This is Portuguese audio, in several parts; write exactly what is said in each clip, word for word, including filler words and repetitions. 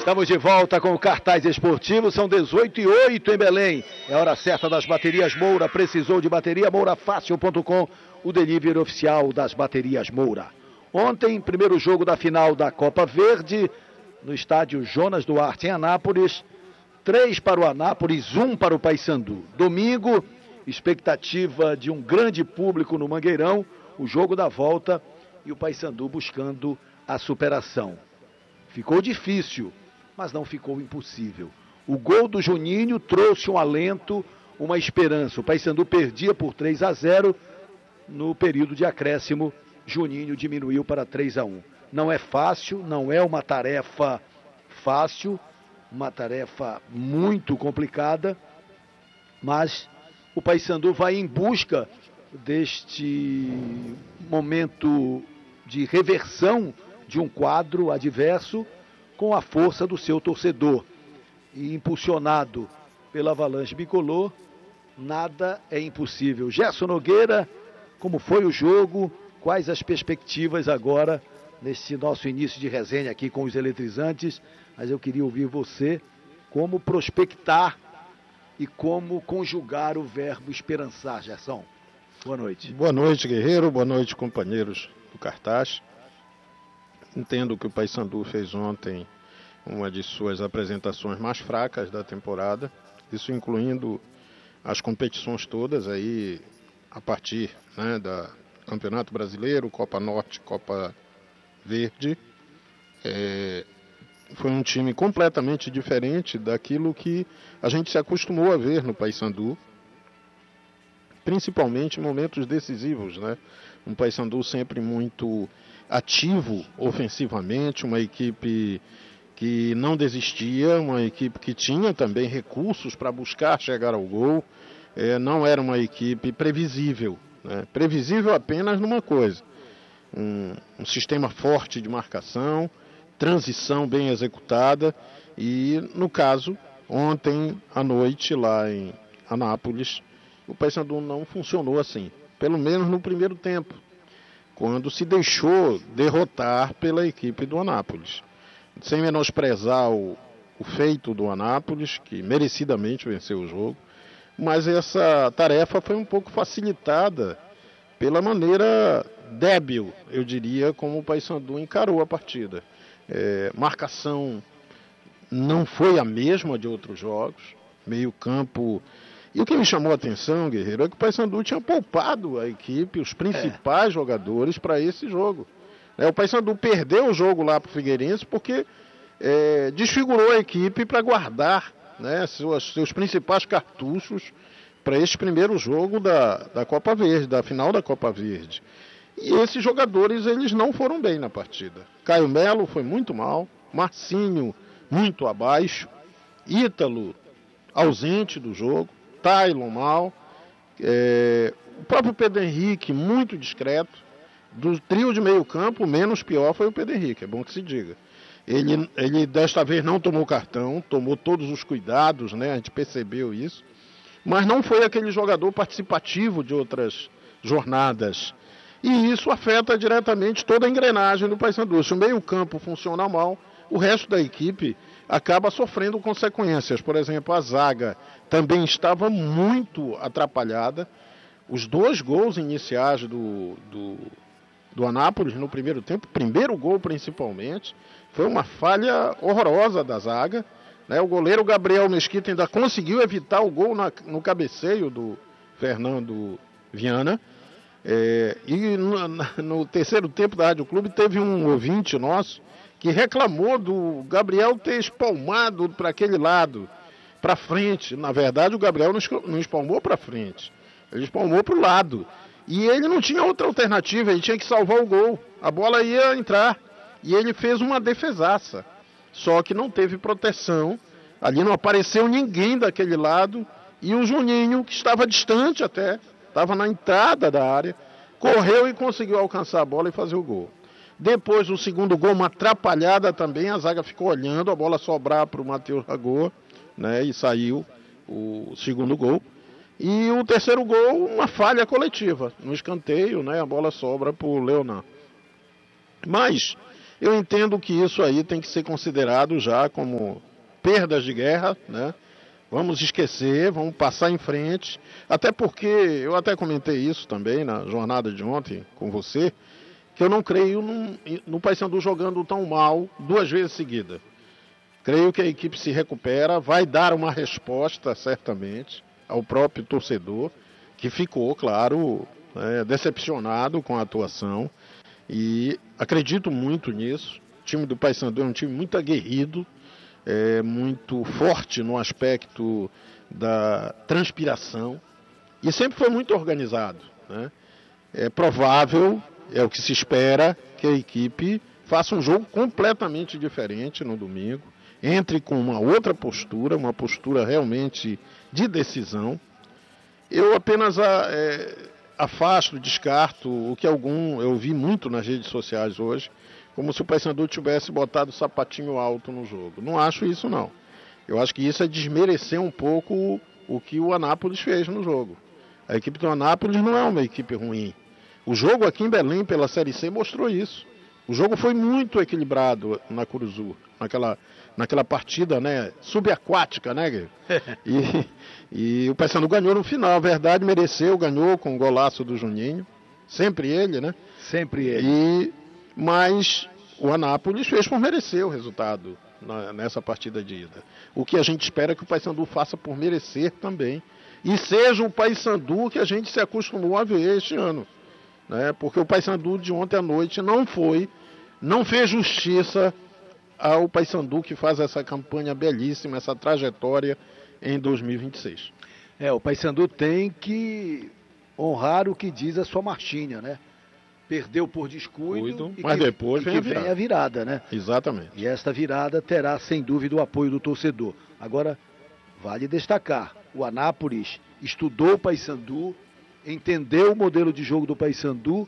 Estamos de volta com o Cartaz Esportivo, são dezoito e oito em Belém. É hora certa das baterias Moura. Precisou de bateria? moura fácil ponto com, o delivery oficial das baterias Moura. Ontem, primeiro jogo da final da Copa Verde, no estádio Jonas Duarte, em Anápolis. Três para o Anápolis, um para o Paysandu. Domingo, expectativa de um grande público no Mangueirão, o jogo da volta e o Paysandu buscando a superação. Ficou difícil, mas não ficou impossível. O gol do Juninho trouxe um alento, uma esperança. O Paysandu perdia por três a zero. No período de acréscimo, Juninho diminuiu para três a um. Não é fácil, não é uma tarefa fácil, uma tarefa muito complicada, mas o Paysandu vai em busca deste momento de reversão de um quadro adverso com a força do seu torcedor. E impulsionado pela Avalanche Bicolor, nada é impossível. Gerson Nogueira, como foi o jogo? Quais as perspectivas agora nesse nosso início de resenha aqui com os eletrizantes? Mas eu queria ouvir você, como prospectar e como conjugar o verbo esperançar, Gerson. Boa noite. Boa noite, Guerreiro. Boa noite, companheiros do Cartaz. Entendo que o Paysandu fez ontem uma de suas apresentações mais fracas da temporada, isso incluindo as competições todas aí a partir, né, da Campeonato Brasileiro, Copa Norte, Copa Verde. É, foi um time completamente diferente daquilo que a gente se acostumou a ver no Paysandu, principalmente em momentos decisivos, né? Um Paysandu sempre muito ativo ofensivamente, uma equipe que não desistia, uma equipe que tinha também recursos para buscar chegar ao gol. É, não era uma equipe previsível, né? Previsível apenas numa coisa, um, um sistema forte de marcação, transição bem executada, e no caso, ontem à noite lá em Anápolis, o Paysandu não funcionou assim, pelo menos no primeiro tempo, quando se deixou derrotar pela equipe do Anápolis. Sem menosprezar o, o feito do Anápolis, que merecidamente venceu o jogo, mas essa tarefa foi um pouco facilitada pela maneira débil, eu diria, como o Paysandu encarou a partida. É, marcação não foi a mesma de outros jogos, meio campo. E o que me chamou a atenção, Guerreiro, é que o Paysandu tinha poupado a equipe, os principais é. jogadores para esse jogo. É, o Paysandu perdeu o jogo lá para o Figueirense porque é, desfigurou a equipe para guardar, né, seus, seus principais cartuchos para este primeiro jogo da, da Copa Verde, da final da Copa Verde. E esses jogadores, eles não foram bem na partida. Caio Melo foi muito mal, Marcinho muito abaixo, Ítalo ausente do jogo, Tailon mal, é, o próprio Pedro Henrique muito discreto. Do trio de meio campo, o menos pior foi o Pedro Henrique, é bom que se diga. Ele, ele desta vez não tomou cartão, tomou todos os cuidados, né? A gente percebeu isso, mas não foi aquele jogador participativo de outras jornadas. E isso afeta diretamente toda a engrenagem do Paysandu. Se o meio campo funciona mal, o resto da equipe acaba sofrendo consequências. Por exemplo, a zaga também estava muito atrapalhada. Os dois gols iniciais do, do, do Anápolis no primeiro tempo, primeiro gol principalmente, foi uma falha horrorosa da zaga, né? O goleiro Gabriel Mesquita ainda conseguiu evitar o gol na, no cabeceio do Fernando Viana. É, e no, no terceiro tempo da Rádio Clube teve um ouvinte nosso que reclamou do Gabriel ter espalmado para aquele lado, para frente. Na verdade, o Gabriel não espalmou para frente, ele espalmou para o lado. E ele não tinha outra alternativa, ele tinha que salvar o gol. A bola ia entrar e ele fez uma defesaça. Só que não teve proteção, ali não apareceu ninguém daquele lado. E o Juninho, que estava distante até, estava na entrada da área, correu e conseguiu alcançar a bola e fazer o gol. Depois do segundo gol, uma atrapalhada também, a zaga ficou olhando, a bola sobrar para o Matheus Ragor, né, e saiu o segundo gol. E o terceiro gol, uma falha coletiva, no escanteio, né, a bola sobra para o Leonan. Mas Eu entendo que isso aí tem que ser considerado já como perdas de guerra, né? Vamos esquecer, vamos passar em frente, até porque, eu até comentei isso também na jornada de ontem com você, que eu não creio num, no Paysandu jogando tão mal duas vezes seguidas. Creio que a equipe se recupera, vai dar uma resposta, certamente, ao próprio torcedor, que ficou, claro, é, decepcionado com a atuação, e acredito muito nisso. O time do Paysandu é um time muito aguerrido, é muito forte no aspecto da transpiração e sempre foi muito organizado, né? É provável, é o que se espera, que a equipe faça um jogo completamente diferente no domingo, entre com uma outra postura, uma postura realmente de decisão. Eu apenas é, afasto, descarto o que algum, eu vi muito nas redes sociais hoje, como se o Paysandu tivesse botado o sapatinho alto no jogo. Não acho isso, não. Eu acho que isso é desmerecer um pouco o, o que o Anápolis fez no jogo. A equipe do Anápolis não é uma equipe ruim. O jogo aqui em Belém, pela Série C, mostrou isso. O jogo foi muito equilibrado na Curuzu, naquela, naquela partida, né, subaquática, né, Guilherme? e, e o Paysandu ganhou no final, a verdade, mereceu, ganhou com o golaço do Juninho. Sempre ele, né? Sempre ele. E... Mas o Anápolis fez por merecer o resultado na, nessa partida de ida. O que a gente espera é que o Paysandu faça por merecer também. E seja o Paysandu que a gente se acostumou a ver este ano, né? Porque o Paysandu de ontem à noite não foi, não fez justiça ao Paysandu que faz essa campanha belíssima, essa trajetória em dois mil e vinte e seis. É, o Paysandu tem que honrar o que diz a sua marchinha, né? Perdeu por descuido, Cuido, mas que, depois e vem, que a virada. vem a virada, né? Exatamente. E esta virada terá, sem dúvida, o apoio do torcedor. Agora, vale destacar, o Anápolis estudou o Paysandu, entendeu o modelo de jogo do Paysandu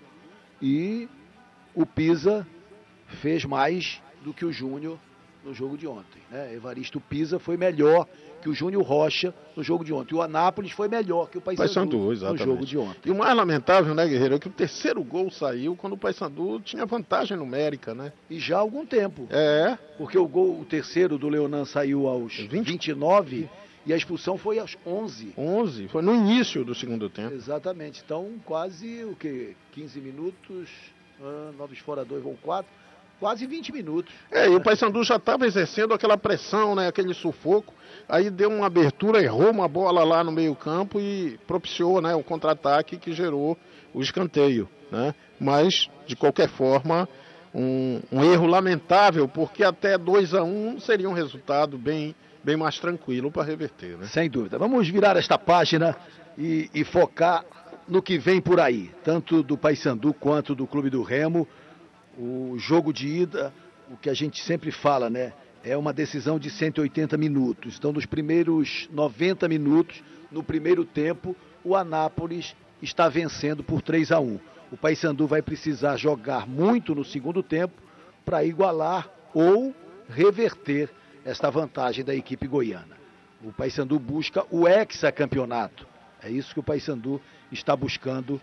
e o Pisa fez mais do que o Júnior no jogo de ontem, né? Evaristo Pisa foi melhor que o Júnior Rocha no jogo de ontem. O Anápolis foi melhor que o Paysandu no jogo de ontem. E o mais lamentável, né, Guerreiro, é que o terceiro gol saiu quando o Paysandu tinha vantagem numérica, né? E já há algum tempo. É. Porque o gol, o terceiro do Leonan saiu aos vinte... vinte e nove e a expulsão foi aos onze. onze, foi no início do segundo tempo. Exatamente. Então, quase o quê? quinze minutos, ah, novos fora dois, vão quatro. Quase vinte minutos. É, e o Paysandu já estava exercendo aquela pressão, né, aquele sufoco. Aí deu uma abertura, errou uma bola lá no meio campo e propiciou, né, o contra-ataque que gerou o escanteio, né? Mas, de qualquer forma, um, um erro lamentável, porque até dois a um seria um resultado bem, bem mais tranquilo para reverter, né? Sem dúvida. Vamos virar esta página e, e focar no que vem por aí, tanto do Paysandu quanto do Clube do Remo. O jogo de ida, o que a gente sempre fala, né? É uma decisão de cento e oitenta minutos. Então, nos primeiros noventa minutos, no primeiro tempo, o Anápolis está vencendo por três a um. O Paysandu vai precisar jogar muito no segundo tempo para igualar ou reverter esta vantagem da equipe goiana. O Paysandu busca o hexacampeonato. É isso que o Paysandu está buscando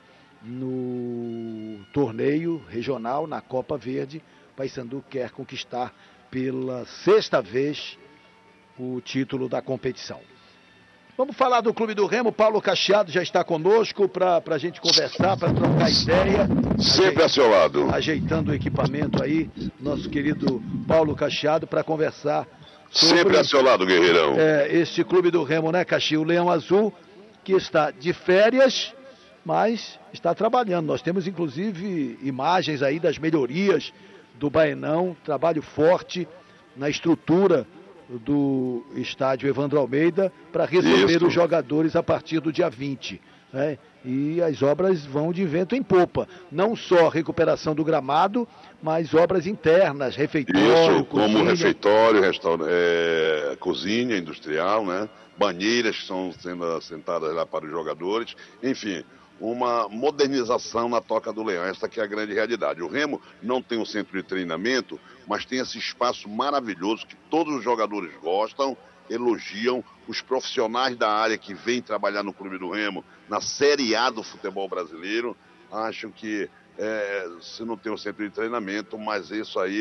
no torneio regional, na Copa Verde. O Paysandu quer conquistar pela sexta vez o título da competição. Vamos falar do Clube do Remo. Paulo Cacheado já está conosco para a gente conversar, para trocar ideia. Sempre a seu lado. Ajeitando o equipamento aí, nosso querido Paulo Cacheado, para conversar sobre, sempre a seu lado, guerreirão. É, este Clube do Remo, né, Caxi? O Leão Azul, que está de férias, mas está trabalhando. Nós temos, inclusive, imagens aí das melhorias do Baenão, trabalho forte na estrutura do estádio Evandro Almeida para receber Isso. os jogadores a partir do dia vinte. Né? E as obras vão de vento em popa. Não só recuperação do gramado, mas obras internas, refeitório, Isso, cozinha. como refeitório, restaurante, é, cozinha industrial, né? Banheiras que estão sendo assentadas lá para os jogadores, enfim, uma modernização na Toca do Leão. Essa que é a grande realidade. O Remo não tem um centro de treinamento, mas tem esse espaço maravilhoso que todos os jogadores gostam, elogiam. Os profissionais da área que vêm trabalhar no Clube do Remo, na Série A do futebol brasileiro, acham que é, se não tem um centro de treinamento, mas isso aí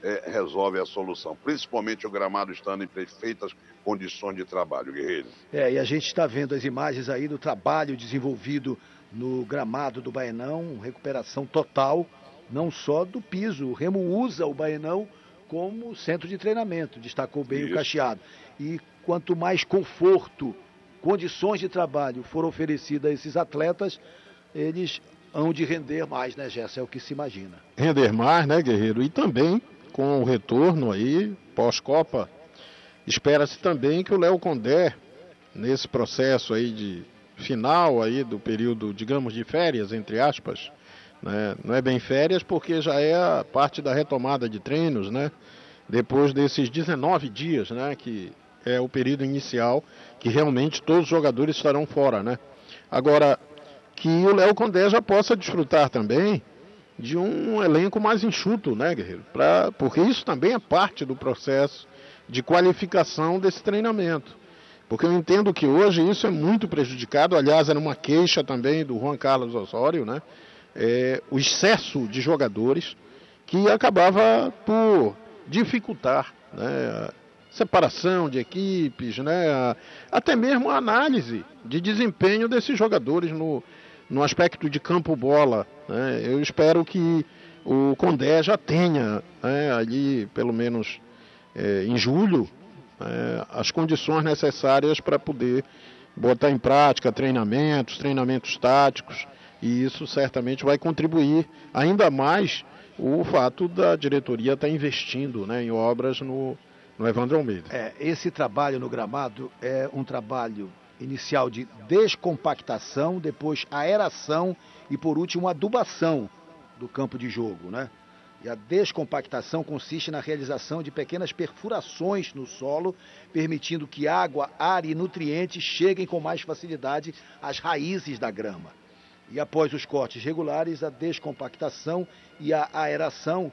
é, resolve a solução, principalmente o gramado estando em perfeitas condições de trabalho, Guerreiro. É, e a gente está vendo as imagens aí do trabalho desenvolvido no gramado do Baenão, recuperação total, não só do piso. O Remo usa o Baenão como centro de treinamento, destacou bem Isso. o Cacheado. E quanto mais conforto, condições de trabalho foram oferecidas a esses atletas, eles hão de render mais, né, Gerson? É o que se imagina. Render mais, né, Guerreiro? E também, com o retorno aí, pós-Copa, espera-se também que o Léo Condé, nesse processo aí de final aí do período, digamos, de férias, entre aspas, né? Não é bem férias porque já é a parte da retomada de treinos, né? Depois desses dezenove dias, né, que é o período inicial, que realmente todos os jogadores estarão fora, né? Agora, que o Léo Condé já possa desfrutar também de um elenco mais enxuto, né, Guerreiro? Pra, porque isso também é parte do processo de qualificação desse treinamento. Porque eu entendo que hoje isso é muito prejudicado, aliás, era uma queixa também do Juan Carlos Osório, né? É, o excesso de jogadores que acabava por dificultar, né, a separação de equipes, né, a, até mesmo a análise de desempenho desses jogadores no, no aspecto de campo-bola. Né? Eu espero que o Condé já tenha, né, ali, pelo menos é, em julho, é, as condições necessárias para poder botar em prática treinamentos, treinamentos táticos, e isso certamente vai contribuir ainda mais o fato da diretoria estar investindo, né, em obras no, no Evandro Almeida. É, esse trabalho no gramado é um trabalho inicial de descompactação, depois aeração e por último adubação do campo de jogo, né? E a descompactação consiste na realização de pequenas perfurações no solo, permitindo que água, ar e nutrientes cheguem com mais facilidade às raízes da grama. E após os cortes regulares, a descompactação e a aeração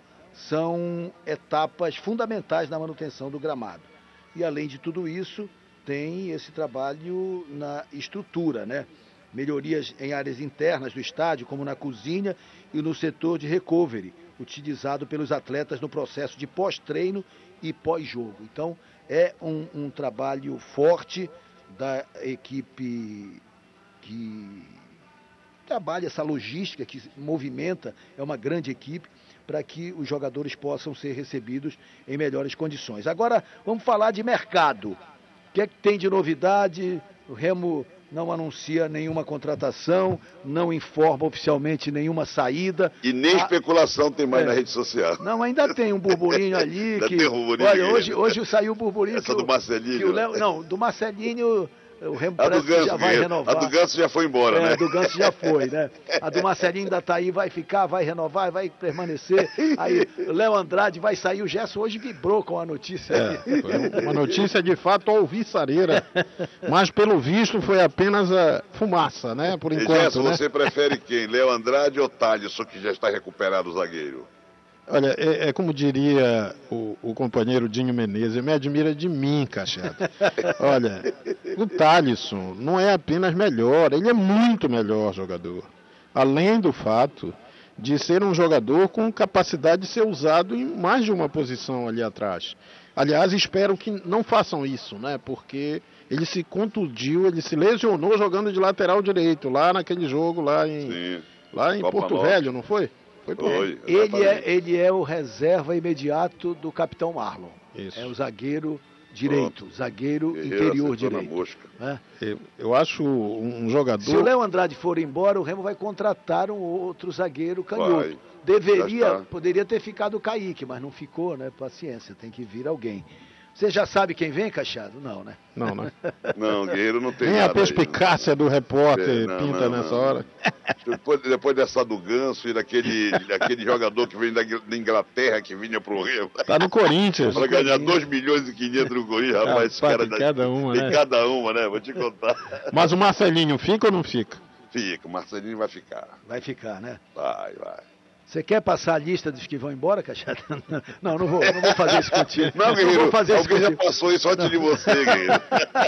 são etapas fundamentais na manutenção do gramado. E além de tudo isso, tem esse trabalho na estrutura, né? Melhorias em áreas internas do estádio, como na cozinha e no setor de recovery, utilizado pelos atletas no processo de pós-treino e pós-jogo. Então, é um, um trabalho forte da equipe que trabalha essa logística, que movimenta, é uma grande equipe, para que os jogadores possam ser recebidos em melhores condições. Agora, vamos falar de mercado. O que é que tem de novidade? O Remo não anuncia nenhuma contratação, não informa oficialmente nenhuma saída. E nem ah, especulação tem mais é, na rede social. Não, ainda tem um burburinho ali. ainda que, tem um burburinho. Olha, hoje, hoje saiu o burburinho. Essa que do o, Marcelinho. Que o Léo, não, do Marcelinho... O Remo a do Ganso, já vai renovar. A do Ganso já foi embora, é, né? A do Ganso já foi, né? A do Marcelinho ainda está aí, vai ficar, vai renovar, vai permanecer. Aí o Léo Andrade vai sair. O Gerson hoje vibrou com a notícia. É, foi uma notícia de fato alvissareira, mas pelo visto foi apenas a fumaça, né? Por enquanto. E Gerson, né? Você prefere quem? Léo Andrade ou Thalisson, que já está recuperado o zagueiro? Olha, é, é como diria o, o companheiro Dinho Menezes, me admira de mim, Cacheado. Olha, o Thalisson não é apenas melhor, ele é muito melhor jogador. Além do fato de ser um jogador com capacidade de ser usado em mais de uma posição ali atrás. Aliás, espero que não façam isso, né? Porque ele se contundiu, ele se lesionou jogando de lateral direito, lá naquele jogo lá em, Sim. lá em Porto Norte. Velho, não foi? Foi, Foi ele, é, ele é o reserva imediato do capitão Marlon. Isso. É o zagueiro direito, Pronto. zagueiro Guerreiro interior direito. É? Eu, eu acho um jogador... Se o Léo Andrade for embora, o Remo vai contratar um outro zagueiro canhoto. Vai. Deveria, poderia ter ficado o Kaique, mas não ficou, né? Paciência, tem que vir alguém. Você já sabe quem vem, Cacheado? Não, né? Não, né? Não, Guerreiro não tem Nem nada a perspicácia aí, do repórter não, pinta não, nessa não. hora. Depois, depois dessa do Ganso e daquele, daquele jogador que vem da, da Inglaterra, que vinha pro Rio. Tá no Corinthians. Para ganhar dois milhões e quinhentos no Corinthians, rapaz, esse cara da... cada uma, tem né? cada uma, né? Vou te contar. Mas o Marcelinho fica ou não fica? Fica, o Marcelinho vai ficar. Vai ficar, né? Vai, vai. Você quer passar a lista dos que vão embora, Cachado? Não, não vou, não vou fazer isso contigo. Não, Guerreiro, não vou fazer alguém isso já passou isso antes não. de você, Guerreiro.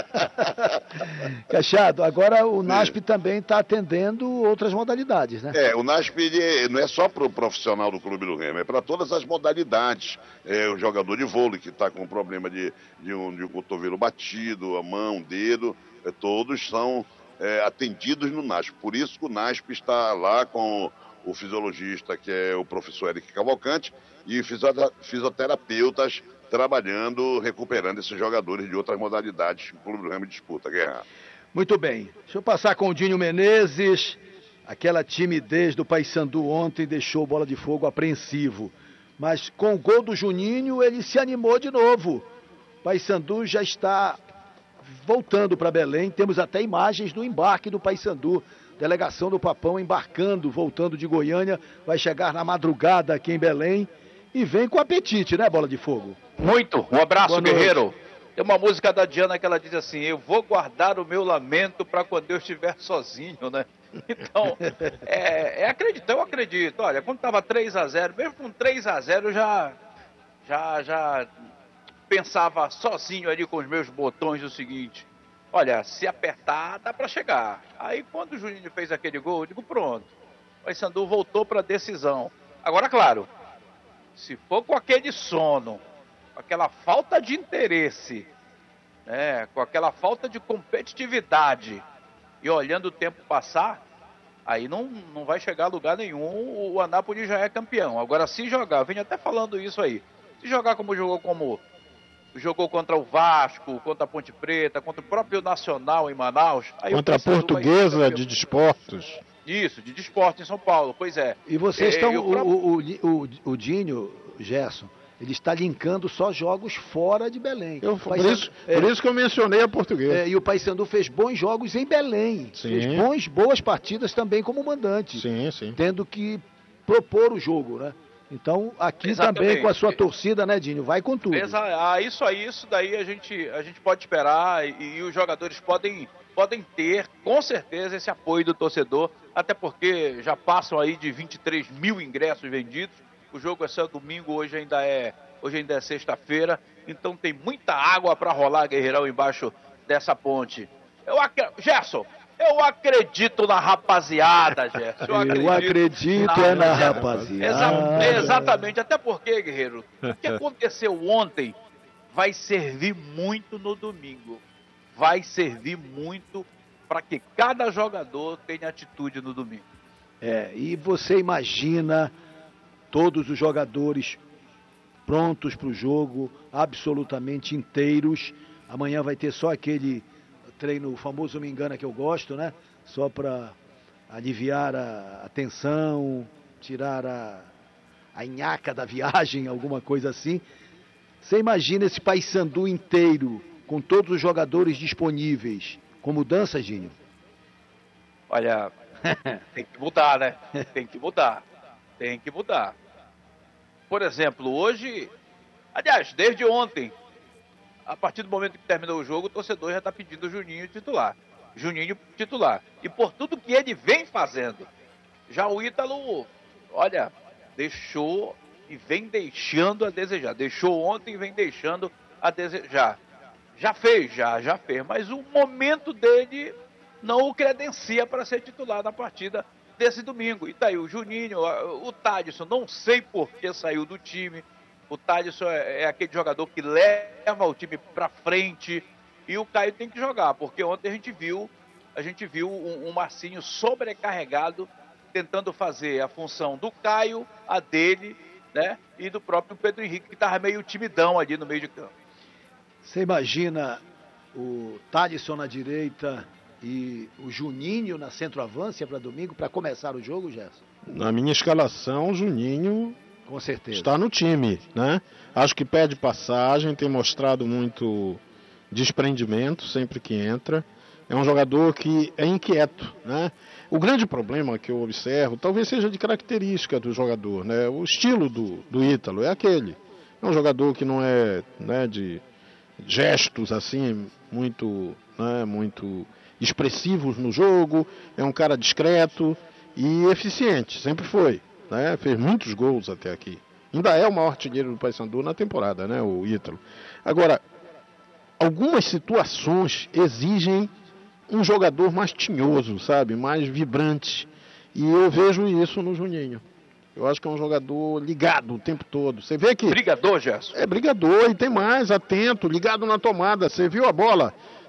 Cachado, agora o NASP também está atendendo outras modalidades, né? É, o NASP ele não é só para o profissional do Clube do Remo, é para todas as modalidades. É, o jogador de vôlei que está com problema de, de, um, de um cotovelo batido, a mão, o dedo, é, todos são é, atendidos no NASP. Por isso que o NASP está lá com o fisiologista, que é o professor Eric Cavalcante, e fisioterapeutas trabalhando, recuperando esses jogadores de outras modalidades que o Clube do Remo disputa, Guerra. Muito bem. Deixa eu passar com o Dinho Menezes. Aquela timidez do Paysandu ontem deixou o Bola de Fogo apreensivo. Mas com o gol do Juninho, ele se animou de novo. O Paysandu já está voltando para Belém. Temos até imagens do embarque do Paysandu. Delegação do Papão embarcando, voltando de Goiânia, vai chegar na madrugada aqui em Belém e vem com apetite, né, Bola de Fogo? Muito. Um abraço, Guerreiro. Tem uma música da Diana que ela diz assim: eu vou guardar o meu lamento para quando eu estiver sozinho, né? Então, é, é acreditar, eu acredito. Olha, quando estava três a zero, mesmo com três a zero, eu já, já, já pensava sozinho ali com os meus botões o seguinte: olha, se apertar, dá para chegar. Aí quando o Juninho fez aquele gol, eu digo, pronto. O Paysandu voltou para a decisão. Agora, claro, se for com aquele sono, com aquela falta de interesse, né, com aquela falta de competitividade, e olhando o tempo passar, aí não, não vai chegar a lugar nenhum, o Anápolis já é campeão. Agora, se jogar, eu venho até falando isso aí, se jogar como jogou como... jogou contra o Vasco, contra a Ponte Preta, contra o próprio Nacional em Manaus. Aí contra a Portuguesa de Desportos. Isso, de Desportos em São Paulo, pois é. E vocês estão, é, o, próprio... o, o, o, o Dinho, Gerson, ele está linkando só jogos fora de Belém. Eu, por, isso, é, por isso que eu mencionei a Portuguesa. É, e o Paysandu fez bons jogos em Belém. Sim. Fez bons, boas partidas também como mandante. Sim, sim. Tendo que propor o jogo, né? Então, aqui Exatamente. Também com a sua torcida, né, Dinho? Vai com tudo. Ah, isso aí, isso daí a gente, a gente pode esperar e, e os jogadores podem, podem ter, com certeza, esse apoio do torcedor, até porque já passam aí de vinte e três mil ingressos vendidos. O jogo é só domingo, hoje ainda é, hoje ainda é sexta-feira, então tem muita água para rolar, Guerreirão, embaixo dessa ponte. Eu ac... Gerson, eu acredito na rapaziada, Gerson. Eu acredito, eu acredito na é na rapaziada. Exa exatamente, até porque, Guerreiro, o que aconteceu ontem vai servir muito no domingo. Vai servir muito para que cada jogador tenha atitude no domingo. É, e você imagina todos os jogadores prontos para o jogo, absolutamente inteiros. Amanhã vai ter só aquele treino, o famoso me engana que eu gosto, né? Só para aliviar a, a tensão, tirar a, a nhaca da viagem, alguma coisa assim. Você imagina esse Paysandu inteiro, com todos os jogadores disponíveis, com mudanças, Ginho? Olha, tem que mudar, né? Tem que mudar. Tem que mudar. Por exemplo, hoje, aliás, desde ontem, a partir do momento que terminou o jogo, o torcedor já está pedindo o Juninho titular. Juninho titular. E por tudo que ele vem fazendo. Já o Ítalo, olha, deixou e vem deixando a desejar. Deixou ontem e vem deixando a desejar. Já fez, já, já fez. Mas o momento dele não o credencia para ser titular na partida desse domingo. E tá aí o Juninho, o Tadson, não sei por que saiu do time. O Tadson é, é aquele jogador que leva o time para frente e o Caio tem que jogar, porque ontem a gente viu, a gente viu um, um Marcinho sobrecarregado tentando fazer a função do Caio, a dele, né, e do próprio Pedro Henrique, que estava meio timidão ali no meio de campo. Você imagina o Tadson na direita e o Juninho na centroavância para domingo, para começar o jogo, Gerson? Na minha escalação, o Juninho com certeza está no time, né? Acho que pede passagem, tem mostrado muito desprendimento sempre que entra. É um jogador que é inquieto, né? O grande problema que eu observo, talvez seja de característica do jogador, né? O estilo do, do Ítalo é aquele. É um jogador que não é, né, de gestos assim muito, né, muito expressivos no jogo. É um cara discreto e eficiente, sempre foi, né? Fez muitos gols até aqui. Ainda é o maior artilheiro do Paysandu na temporada, né, o Ítalo. Agora, algumas situações exigem um jogador mais tinhoso, sabe? Mais vibrante. E eu vejo isso no Juninho. Eu acho que é um jogador ligado o tempo todo. Você vê que... Brigador, Gerson? É brigador e tem mais, atento, ligado na tomada. Você viu a bola?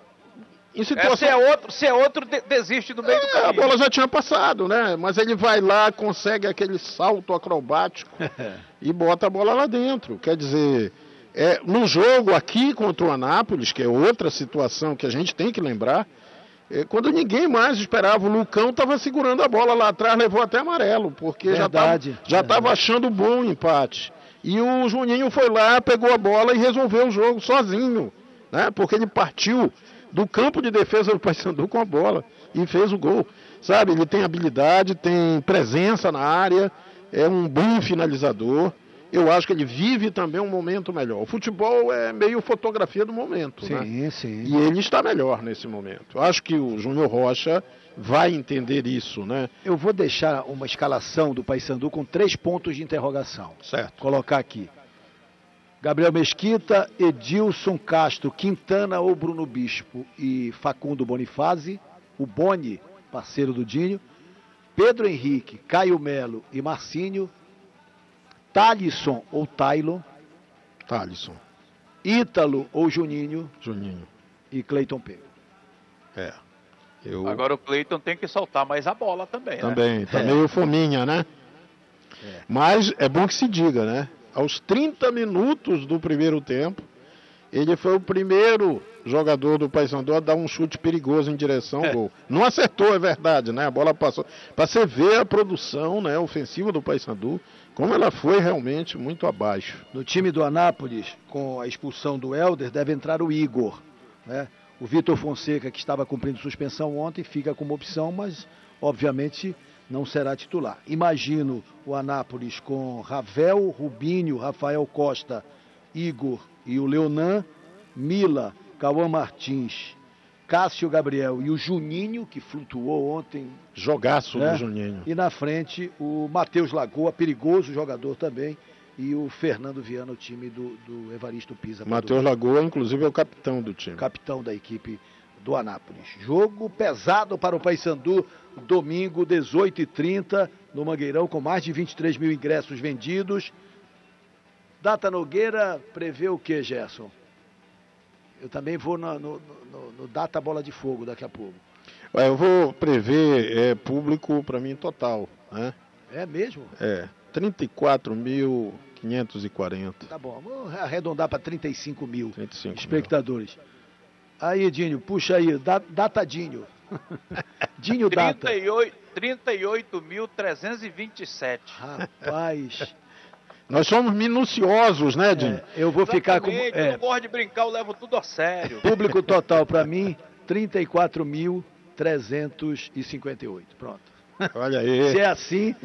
Em situação... é, se é outro, se é outro de, desiste no meio é, do caminho. A bola já tinha passado, né? Mas ele vai lá, consegue aquele salto acrobático e bota a bola lá dentro. Quer dizer, é, no jogo aqui contra o Anápolis, que é outra situação que a gente tem que lembrar, é, quando ninguém mais esperava, o Lucão estava segurando a bola lá atrás, levou até amarelo, porque verdade, já estava achando bom o empate. E o Juninho foi lá, pegou a bola e resolveu o jogo sozinho, né? Porque ele partiu do campo de defesa do Paysandu com a bola e fez o gol. Sabe, ele tem habilidade, tem presença na área, é um bom finalizador. Eu acho que ele vive também um momento melhor. O futebol é meio fotografia do momento, sim, né? Sim. E ele está melhor nesse momento. Acho que o Júnior Rocha vai entender isso, né? Eu vou deixar uma escalação do Paysandu com três pontos de interrogação. Certo. Colocar aqui. Gabriel Mesquita, Edilson Castro, Quintana ou Bruno Bispo e Facundo Bonifazzi, o Boni, parceiro do Dinho, Pedro Henrique, Caio Melo e Marcínio, Thalisson ou Tailon, Thalisson, Ítalo ou Juninho, Juninho e Cleiton Pego. É. Eu... Agora o Cleiton tem que soltar mais a bola também, Também, né? tá É. meio fominha, né? É. Mas é bom que se diga, né? Aos trinta minutos do primeiro tempo, ele foi o primeiro jogador do Paysandu a dar um chute perigoso em direção ao gol. Não acertou, é verdade, né? A bola passou. Para você ver a produção, né, ofensiva do Paysandu, como ela foi realmente muito abaixo. No time do Anápolis, com a expulsão do Helder, deve entrar o Igor, né? O Vitor Fonseca, que estava cumprindo suspensão ontem, fica como opção, mas obviamente não será titular. Imagino o Anápolis com Ravel, Rubinho, Rafael Costa, Igor e o Leonan, Mila, Cauã Martins, Cássio Gabriel e o Juninho, que flutuou ontem. Jogaço né? do Juninho. E na frente o Matheus Lagoa, perigoso jogador também, e o Fernando Viana, o time do, do Evaristo Pisa. Matheus Lagoa, inclusive, é o capitão do time. Capitão da equipe do Anápolis. Jogo pesado para o Paysandu, domingo, dezoito e trinta, no Mangueirão, com mais de vinte e três mil ingressos vendidos. Data Nogueira prevê o que, Gerson? Eu também vou no, no, no, no Data Bola de Fogo daqui a pouco. Eu vou prever é, público para mim total, né? É mesmo? É, trinta e quatro mil quinhentos e quarenta. Tá bom, vamos arredondar para trinta e cinco mil trinta e cinco espectadores. Mil. Aí, Dinho, puxa aí, Data Dinho. Dinho Data. trinta e oito mil trezentos e vinte e sete. Rapaz... Nós somos minuciosos, né, Dinho? É, eu vou Exatamente, ficar com... Eu É, não gosto de brincar, eu levo tudo a sério. público total para mim, trinta e quatro mil trezentos e cinquenta e oito. Pronto. Olha aí. Se é assim,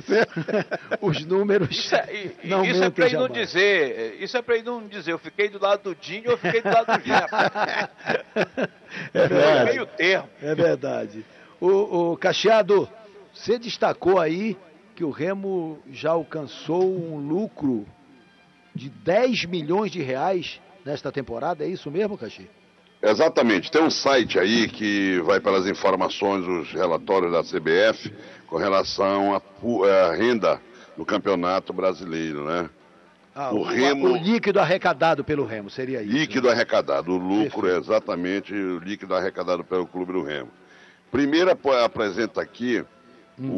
os números Isso é, e, não isso é para ele não jamais. dizer, isso é para ele não dizer, eu fiquei do lado do Dinho, eu fiquei do lado do Jefferson. É verdade. Meio termo. É verdade. O, o Cacheado, você destacou aí que o Remo já alcançou um lucro de dez milhões de reais nesta temporada, é isso mesmo, Caxi? Exatamente, tem um site aí que vai pelas informações, os relatórios da C B F com relação à renda do Campeonato Brasileiro, né? Ah, o, o, Remo, o líquido arrecadado pelo Remo, seria isso? Líquido né? arrecadado, o lucro Perfeito. é exatamente o líquido arrecadado pelo Clube do Remo. Primeiro apresenta aqui hum.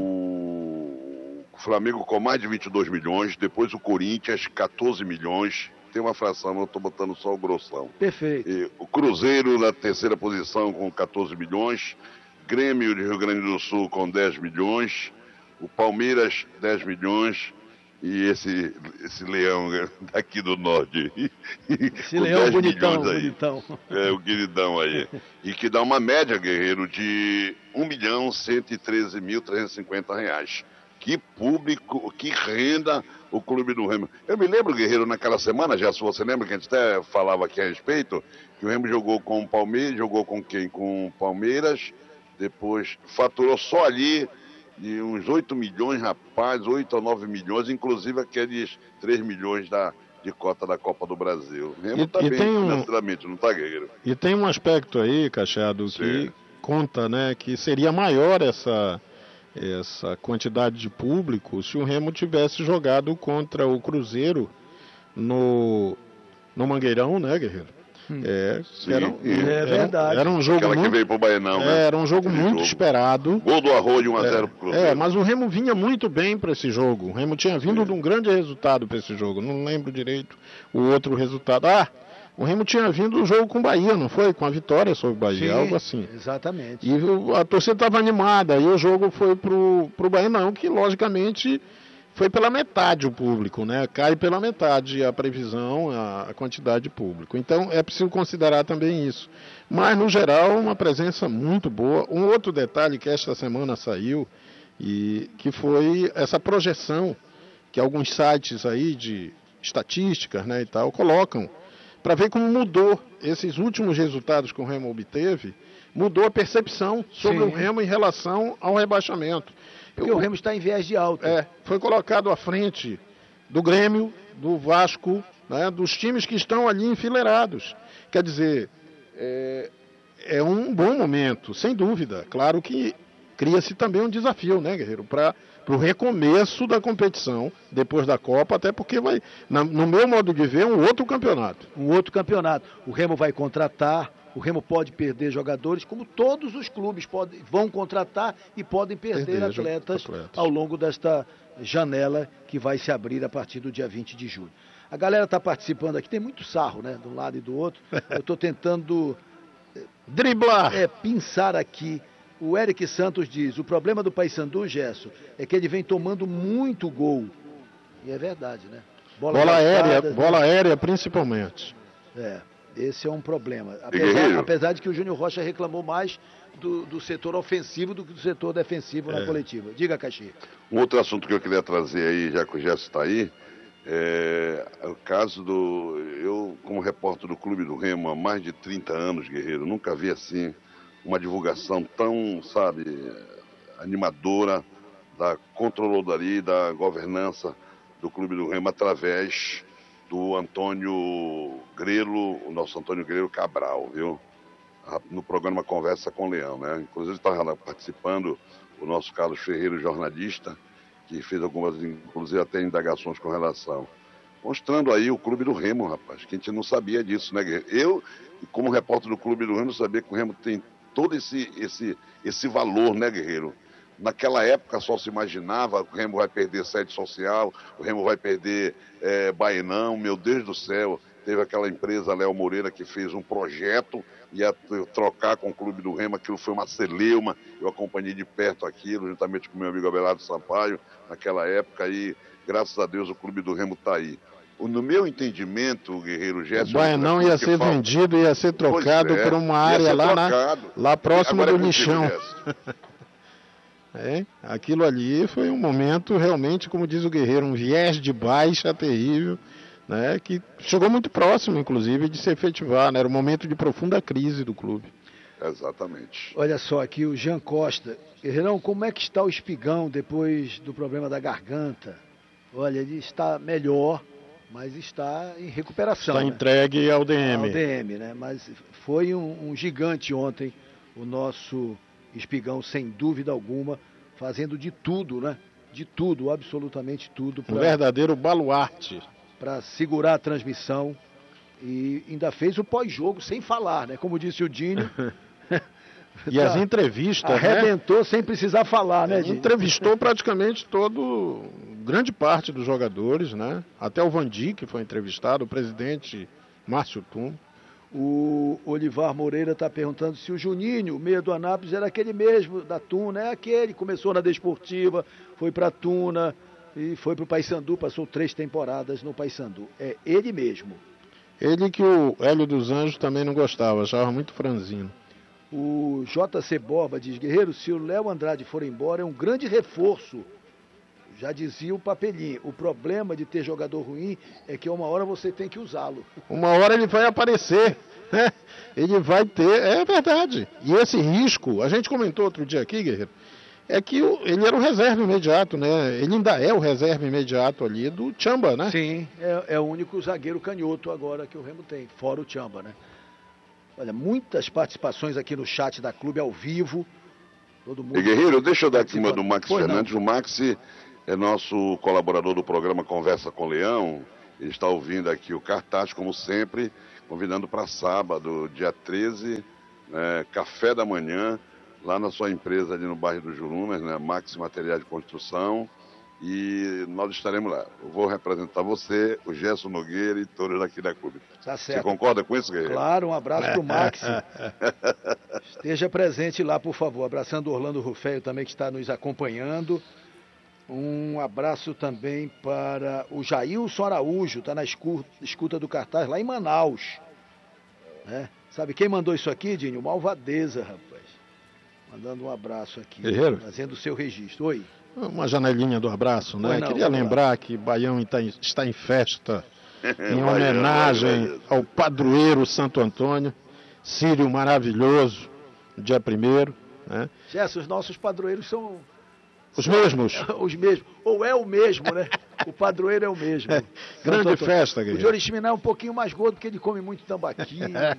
o Flamengo com mais de vinte e dois milhões, depois o Corinthians, quatorze milhões, tem uma fração, eu estou botando só o grossão. Perfeito. E o Cruzeiro na terceira posição com quatorze milhões, Grêmio de Rio Grande do Sul com dez milhões, o Palmeiras dez milhões e esse, esse leão daqui do norte. Esse leão bonitão, bonitão. É, o queridão aí. E que dá uma média, Guerreiro, de um milhão cento e treze mil trezentos e cinquenta reais. Que público, que renda o Clube do Remo. Eu me lembro, Guerreiro, naquela semana, já se você lembra, que a gente até falava aqui a respeito, que o Remo jogou com o Palmeiras, jogou com quem? Com o Palmeiras, depois faturou só ali de uns oito milhões, rapaz, oito a nove milhões, inclusive aqueles três milhões da, de cota da Copa do Brasil. O Remo está bem financeiramente, um, não está, Guerreiro? E tem um aspecto aí, Cachado, Sim. que conta, né, que seria maior essa, essa quantidade de público se o Remo tivesse jogado contra o Cruzeiro no, no Mangueirão, né, Guerreiro? É, Sim, era, é verdade. Era um jogo Aquela muito, que veio pro Baianão, né? Era um jogo Aquele muito jogo. esperado. Gol do Arroio, um a zero é, pro Cruzeiro. É, mas o Remo vinha muito bem para esse jogo. O Remo tinha vindo Sim. de um grande resultado para esse jogo. Não lembro direito o outro resultado. Ah, o Remo tinha vindo do jogo com o Bahia, não foi? Com a vitória sobre o Bahia, Sim, algo assim. Exatamente. E a torcida estava animada. E o jogo foi pro, pro Baianão, que logicamente foi pela metade o público, né? Cai pela metade a previsão, a, a quantidade de público. Então é preciso considerar também isso. Mas, no geral, uma presença muito boa. Um outro detalhe que esta semana saiu, e que foi essa projeção que alguns sites aí de estatísticas, né, e tal, colocam, para ver como mudou esses últimos resultados que o Remo obteve, mudou a percepção sobre Sim. o Remo em relação ao rebaixamento. Porque Eu, o Remo está em viés de alta. É, foi colocado à frente do Grêmio, do Vasco, né, dos times que estão ali enfileirados. Quer dizer, é, é um bom momento, sem dúvida. Claro que cria-se também um desafio, né, Guerreiro, para o recomeço da competição, depois da Copa, até porque vai, na, no meu modo de ver, é um outro campeonato. Um outro campeonato. O Remo vai contratar. O Remo pode perder jogadores, como todos os clubes podem, vão contratar e podem perder, perder atletas, atletas ao longo desta janela que vai se abrir a partir do dia vinte de julho. A galera está participando aqui, tem muito sarro, né, de um lado e do outro. Eu estou tentando driblar, é, pensar aqui. O Eric Santos diz, o problema do Paysandu, Gerson, é que ele vem tomando muito gol. E é verdade, né? Bola, bola aérea, bola né? aérea principalmente. É. Esse é um problema. Apesar, apesar de que o Júnior Rocha reclamou mais do, do setor ofensivo do que do setor defensivo é. na coletiva. Diga, Caxi. Um outro assunto que eu queria trazer aí, já que o Gerson está aí, é o caso do... Eu, como repórter do Clube do Remo há mais de trinta anos, Guerreiro, nunca vi assim uma divulgação tão, sabe, animadora da controladoria e da governança do Clube do Remo através do Antônio Grelo, o nosso Antônio Grelo Cabral, viu? No programa Conversa com o Leão, né? Inclusive estava participando o nosso Carlos Ferreira, jornalista, que fez algumas, inclusive até indagações com relação. Mostrando aí o Clube do Remo, rapaz, que a gente não sabia disso, né, Guerreiro? Eu, como repórter do Clube do Remo, não sabia que o Remo tem todo esse, esse, esse valor, né, Guerreiro? Naquela época só se imaginava o Remo vai perder sede social, o Remo vai perder é, Baenão, meu Deus do céu. Teve aquela empresa Léo Moreira que fez um projeto, ia trocar com o Clube do Remo, aquilo foi uma celeuma, eu acompanhei de perto aquilo, juntamente com meu amigo Abelardo Sampaio, naquela época, e graças a Deus o Clube do Remo está aí. No meu entendimento, o Guerreiro Gerson... O Baenão ia ser fala... vendido, ia ser trocado é, por uma área lá, na, lá próximo do lixão. É, aquilo ali foi um momento realmente, como diz o Guerreiro, um viés de baixa terrível, né, que chegou muito próximo, inclusive, de se efetivar, né, era um momento de profunda crise do clube. Exatamente. Olha só, aqui o Jean Costa. Guerreirão, como é que está o Espigão depois do problema da garganta? Olha, ele está melhor, mas está em recuperação. Está né? entregue ao D M. Ao D M, né? Mas foi um, um gigante ontem, o nosso Espigão, sem dúvida alguma, fazendo de tudo, né? De tudo, absolutamente tudo. Pra, um verdadeiro baluarte. Para segurar a transmissão. E ainda fez o pós-jogo sem falar, né? Como disse o Dinho. E tá, as entrevistas, arrebentou, né? Sem precisar falar, né, Dinho? Entrevistou praticamente todo, grande parte dos jogadores, né? Até o Vandi, que foi entrevistado, o presidente Márcio Tum. O Olivar Moreira está perguntando se o Juninho, o meia do Anápolis, era aquele mesmo da Tuna. É aquele, começou na Desportiva, foi para a Tuna e foi para o Paysandu, passou três temporadas no Paysandu. É ele mesmo. Ele que o Hélio dos Anjos também não gostava, achava muito franzino. O J C Borba diz, Guerreiro, se o Léo Andrade for embora é um grande reforço. Já dizia o Papelinho, o problema de ter jogador ruim é que uma hora você tem que usá-lo. Uma hora ele vai aparecer, né? Ele vai ter, é verdade. E esse risco, a gente comentou outro dia aqui, Guerreiro, é que o, ele era o reserva imediato, né? Ele ainda é o reserva imediato ali do Tchamba, né? Sim, é, é o único zagueiro canhoto agora que o Remo tem, fora o Tchamba, né? Olha, muitas participações aqui no chat da Clube ao vivo. Todo mundo. E Guerreiro, deixa eu dar aqui uma participando. do Max Pois Fernandes. não. O Max é nosso colaborador do programa Conversa com Leão. Ele está ouvindo aqui o cartaz, como sempre, convidando para sábado, dia treze, né, café da manhã, lá na sua empresa ali no bairro dos Jurunas, né, Max Material de Construção. E nós estaremos lá. Eu vou representar você, o Gerson Nogueira e todos daqui da Clube. Tá certo. Você concorda com isso, Guerreiro? Claro, um abraço pro Max. Esteja presente lá, por favor. Abraçando o Orlando Ruféio também, que está nos acompanhando. Um abraço também para o Jailson Araújo, está na escuta do cartaz lá em Manaus. É. Sabe quem mandou isso aqui, Dinho? Malvadeza, rapaz. Mandando um abraço aqui. Guerreiro. Fazendo o seu registro. Oi. Uma janelinha do abraço, né? Não, Queria lembrar lá. que Baião está em, está em festa, em homenagem vai, vai, vai. ao padroeiro Santo Antônio, Sírio maravilhoso, dia primeiro. Né? Gerson, os nossos padroeiros são... Os mesmos? Os mesmos. Ou é o mesmo, né? O padroeiro é o mesmo. É, grande Antônio. Festa, Guilherme. O de Oriximiná é um pouquinho mais gordo, porque ele come muito tambaqui,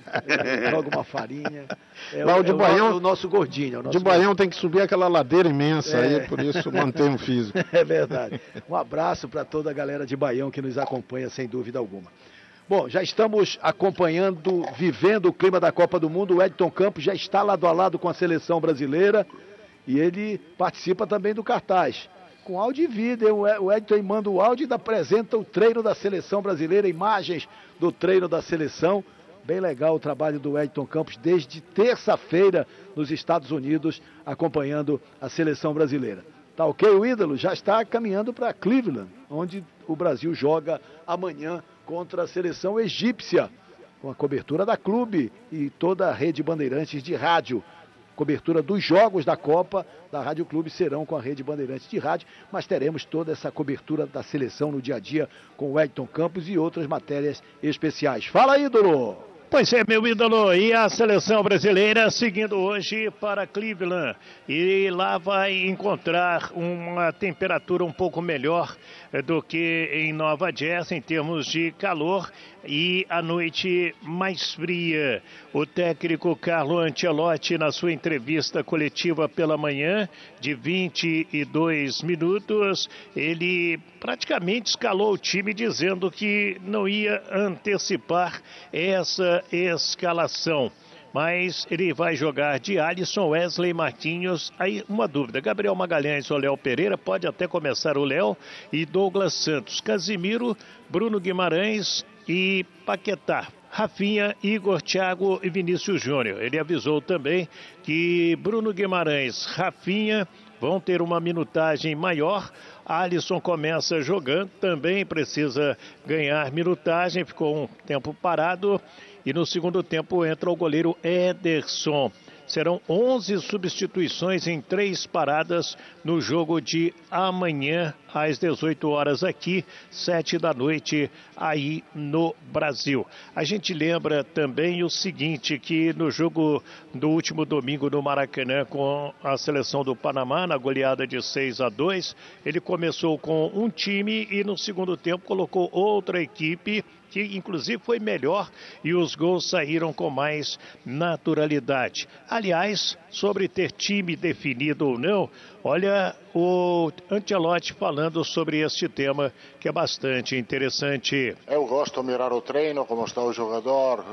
joga uma farinha. É, Lá o de é Baião, o, o nosso gordinho. É o nosso de Baião gordinho. tem que subir aquela ladeira imensa é. aí, por isso mantém um físico. É verdade. Um abraço para toda a galera de Baião que nos acompanha, sem dúvida alguma. Bom, já estamos acompanhando, vivendo o clima da Copa do Mundo. O Edton Campos já está lado a lado com a seleção brasileira. E ele participa também do cartaz, com áudio e vídeo. O Edson manda o áudio e apresenta o treino da seleção brasileira, imagens do treino da seleção. Bem legal o trabalho do Edson Campos desde terça-feira nos Estados Unidos, acompanhando a seleção brasileira. Tá ok? O ídolo já está caminhando para Cleveland, onde o Brasil joga amanhã contra a seleção egípcia, com a cobertura da Clube e toda a rede Bandeirantes de rádio. Cobertura dos jogos da Copa da Rádio Clube serão com a Rede Bandeirantes de Rádio, mas teremos toda essa cobertura da seleção no dia a dia com o Edton Campos e outras matérias especiais. Fala, ídolo! Pois é, meu ídolo, e a seleção brasileira seguindo hoje para Cleveland, e lá vai encontrar uma temperatura um pouco melhor do que em Nova Jersey em termos de calor e a noite mais fria. O técnico Carlo Ancelotti, na sua entrevista coletiva pela manhã, de vinte e dois minutos, ele praticamente escalou o time dizendo que não ia antecipar essa escalação. Mas ele vai jogar de Alisson, Wesley, Marquinhos. Aí uma dúvida, Gabriel Magalhães ou Léo Pereira, pode até começar o Léo, e Douglas Santos, Casimiro, Bruno Guimarães e Paquetá. Rafinha, Igor, Thiago e Vinícius Júnior. Ele avisou também que Bruno Guimarães, Rafinha vão ter uma minutagem maior. Alisson começa jogando, também precisa ganhar minutagem, ficou um tempo parado. E no segundo tempo entra o goleiro Ederson. Serão onze substituições em três paradas no jogo de amanhã, às dezoito horas aqui, sete da noite, aí no Brasil. A gente lembra também o seguinte, que no jogo do último domingo no Maracanã com a seleção do Panamá, na goleada de seis a dois, ele começou com um time e no segundo tempo colocou outra equipe, que inclusive foi melhor, e os gols saíram com mais naturalidade. Aliás, sobre ter time definido ou não, olha o Ancelotti falando sobre este tema, que é bastante interessante. Eu gosto de mirar o treino, como está o jogador,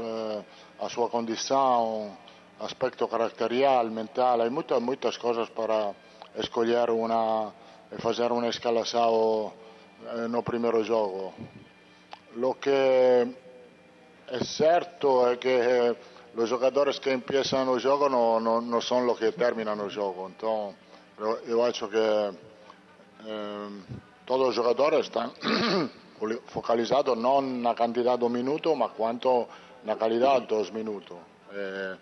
a sua condição, aspecto caracterial, mental, há muitas, muitas coisas para escolher uma, e fazer uma escalação no primeiro jogo. Lo que es cierto es que los jugadores que empiezan el juego no, no, no son los que terminan el juego. Entonces, yo acho que eh, todos los jugadores están focalizados no en la cantidad de minutos, mas cuanto na calidad dos minutos. Eh,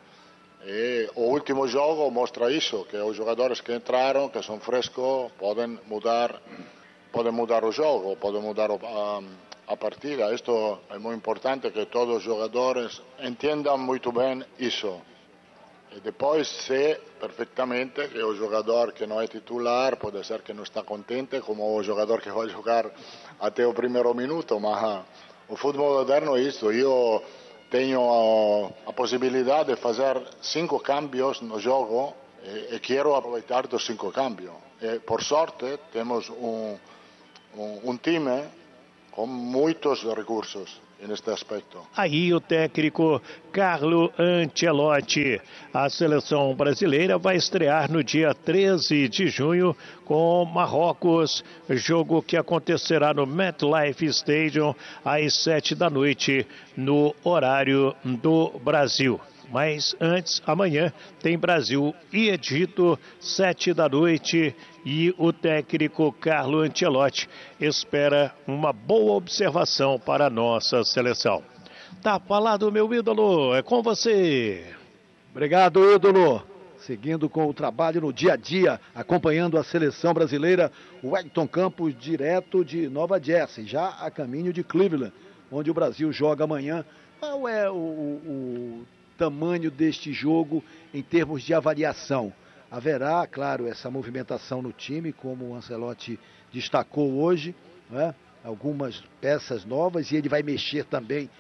e o último jogo mostra isso, que os jogadores que entraram, que são frescos, podem mudar, podem mudar o jogo, podem mudar o, a, a partida. Isto é muito importante, que todos os jogadores entendam muito bem isso. E depois sei perfeitamente que o jogador que não é titular pode ser que não está contente, como o jogador que vai jogar até o primeiro minuto, mas o futebol moderno é isso. Eu tenho a, a possibilidade de fazer cinco cambios no jogo e, e quero aproveitar dos cinco cambios. E, por sorte, temos um, um, um time com muitos recursos neste aspecto. Aí o técnico Carlo Ancelotti. A seleção brasileira vai estrear no dia treze de junho com Marrocos, jogo que acontecerá no MetLife Stadium às sete da noite no horário do Brasil. Mas antes, amanhã, tem Brasil e Egito, sete da noite, e o técnico Carlo Ancelotti espera uma boa observação para a nossa seleção. Tá falado, meu ídolo, é com você. Obrigado, ídolo. Seguindo com o trabalho no dia a dia, acompanhando a seleção brasileira, o Wellington Campos, direto de Nova Jersey, já a caminho de Cleveland, onde o Brasil joga amanhã. Qual é o... o... tamanho deste jogo em termos de avaliação? Haverá, claro, essa movimentação no time, como o Ancelotti destacou hoje, né? Algumas peças novas, e ele vai mexer também.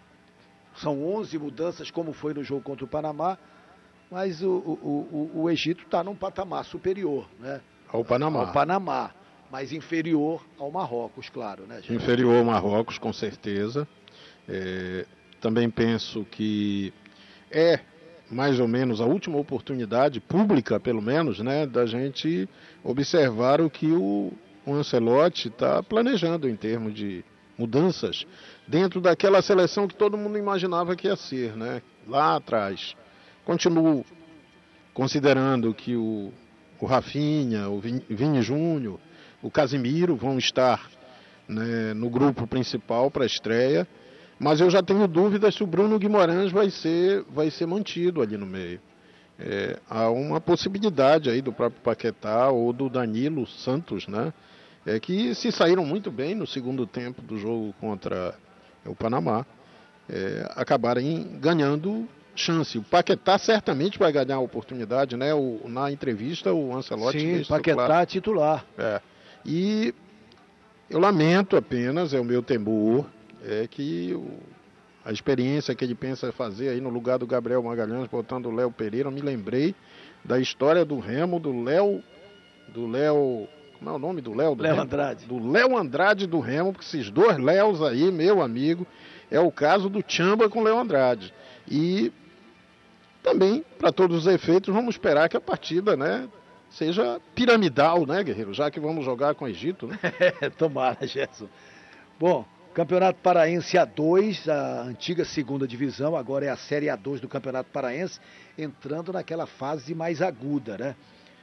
São onze mudanças, como foi no jogo contra o Panamá, mas o, o, o, o Egito está num patamar superior, né? Ao Panamá. Ao Panamá, mas inferior ao Marrocos, claro, né, gente? Inferior ao Marrocos, com certeza. É, também penso que é mais ou menos a última oportunidade pública, pelo menos, né, da gente observar o que o, o Ancelotti está planejando em termos de mudanças dentro daquela seleção que todo mundo imaginava que ia ser, né, lá atrás. Continuo considerando que o, o Rafinha, o Vini, Vini Júnior, o Casimiro vão estar, né, no grupo principal para a estreia. Mas eu já tenho dúvidas se o Bruno Guimarães vai ser, vai ser mantido ali no meio. É, há uma possibilidade aí do próprio Paquetá ou do Danilo Santos, né? É, que se saíram muito bem no segundo tempo do jogo contra o Panamá, é, acabarem ganhando chance. O Paquetá certamente vai ganhar a oportunidade, né? O, na entrevista o Ancelotti... Sim, Paquetá claro. Titular. É. E eu lamento apenas, é o meu temor, é que o, a experiência que ele pensa fazer aí no lugar do Gabriel Magalhães, botando o Léo Pereira, eu me lembrei da história do Remo, do Léo, do Léo, como é o nome do Léo? Léo Andrade. Do Léo Andrade do Remo, porque esses dois Léos aí, meu amigo, é o caso do Tchamba com o Léo Andrade. E também, para todos os efeitos, vamos esperar que a partida, né, seja piramidal, né, guerreiro? Já que vamos jogar com o Egito, né? Tomara, Gerson. Bom, Campeonato Paraense A dois, a antiga segunda divisão, agora é a Série A dois do Campeonato Paraense, entrando naquela fase mais aguda, né?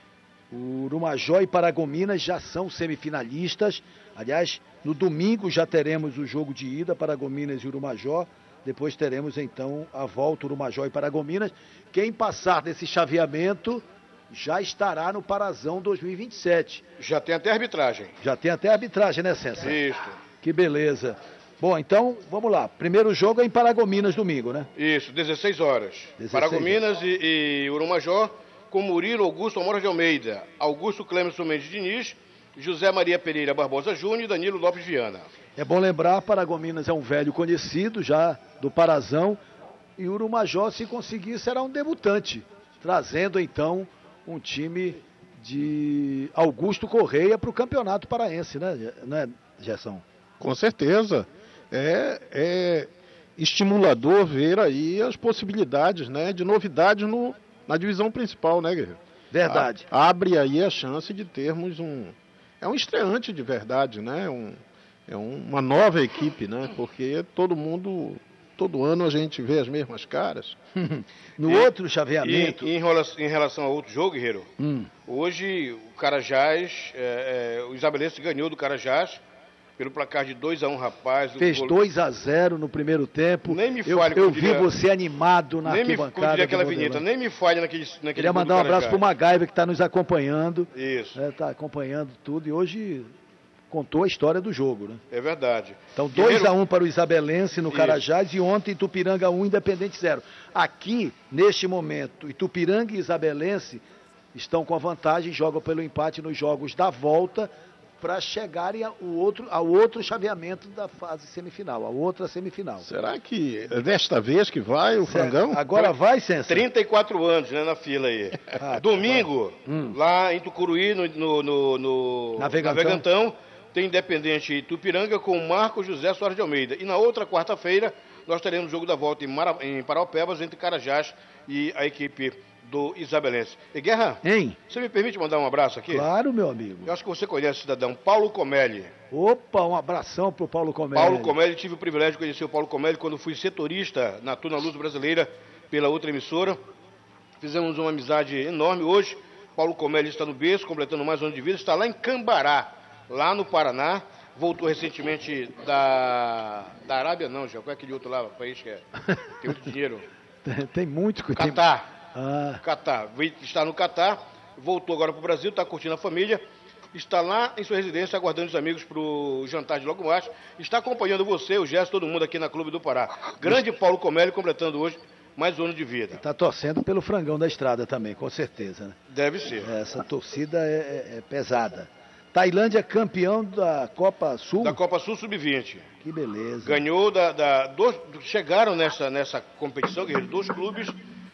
O Urumajó e Paragominas já são semifinalistas. Aliás, no domingo já teremos o jogo de ida, Paragominas e Urumajó. Depois teremos então a volta, Urumajó e Paragominas. Quem passar desse chaveamento já estará no Parazão dois mil e vinte e sete. Já tem até arbitragem. Já tem até arbitragem, né, César? Isso. Que beleza. Bom, então, vamos lá. Primeiro jogo é em Paragominas, domingo, né? Isso, dezesseis horas. dezesseis Paragominas horas. E, e Urumajó, com Murilo Augusto Amora de Almeida, Augusto Clemerson Mendes Diniz, José Maria Pereira Barbosa Júnior e Danilo Lopes Viana. É bom lembrar, Paragominas é um velho conhecido já do Parazão, e Urumajó, se conseguir, será um debutante, trazendo então um time de Augusto Correia para o Campeonato Paraense, né, né, Gerson? Com certeza. É, é estimulador ver aí as possibilidades, né, de novidades no, na divisão principal, né, Guerreiro? Verdade. A, abre aí a chance de termos um... É um estreante de verdade, né? Um, é uma nova equipe, né? Porque todo mundo... Todo ano a gente vê as mesmas caras. No e, outro chaveamento... E, e em, relação, em relação a outro jogo, Guerreiro, hum. hoje o Carajás, é, é, o Isabelense ganhou do Carajás pelo placar de dois a um, rapaz. Fez gol... dois a zero no primeiro tempo. Nem me eu falhe, eu diria... vi você animado na nem arquibancada. Nem aquela vinheta, nem me falhe naquele naquele Queria mandar um abraço para o Magaiva, que está nos acompanhando. Isso. Está é, acompanhando tudo. E hoje contou a história do jogo, né? É verdade. Então, dois a um para o Isabelense no Carajás e ontem Itupiranga um, Independente zero. Aqui, neste momento, Itupiranga e Isabelense estão com a vantagem, jogam pelo empate nos jogos da volta para chegarem ao outro, ao outro chaveamento da fase semifinal, a outra semifinal. Será que é desta vez que vai o Frangão? Agora vai, Sensa? trinta e quatro anos, né, na fila aí. Ah, Domingo, hum. lá em Tucuruí, no, no, no, no Navegantão. Navegantão, tem Independente Itupiranga com Marcos José Soares de Almeida. E na outra quarta-feira, nós teremos o jogo da volta em, Mara, em Paraupebas, entre Carajás e a equipe do Isabelense. E Guerra, hein? Você me permite mandar um abraço aqui? Claro, meu amigo. Eu acho que você conhece o cidadão Paulo Comelli. Opa, um abração pro Paulo Comelli. Paulo Comelli, tive o privilégio de conhecer o Paulo Comelli quando fui setorista na Tuna Luz Brasileira pela outra emissora. Fizemos uma amizade enorme. Hoje, Paulo Comelli está no berço, completando mais um ano de vida, está lá em Cambará, lá no Paraná. Voltou recentemente da, da Arábia, não, já. Qual é aquele outro lá, país que é, tem muito dinheiro? Tem, tem muito. Catar. Tem... Ah. Catar. Está no Catar, voltou agora para o Brasil, está curtindo a família, está lá em sua residência aguardando os amigos para o jantar de logo mais, está acompanhando você, o Gerson, todo mundo aqui na Clube do Pará. Grande Paulo Comelli completando hoje mais um ano de vida. Está torcendo pelo Frangão da Estrada também, com certeza. Né? Deve ser. Essa torcida é, é, é pesada. Tailândia campeão da Copa Sul? Da Copa Sul sub vinte. Que beleza. Ganhou da... da dois, chegaram nessa, nessa competição, guerreiro, dois clubes